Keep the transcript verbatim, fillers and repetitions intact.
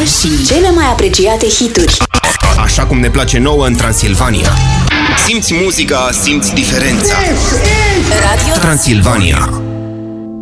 și cele mai apreciate hituri. Așa cum ne place nouă în Transilvania. Simți muzica, simți diferența. Radio Transilvania.